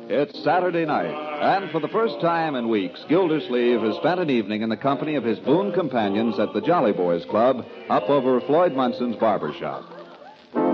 It's Saturday night, and for the first time in weeks, Gildersleeve has spent an evening in the company of his boon companions at the Jolly Boys Club up over Floyd Munson's barber shop.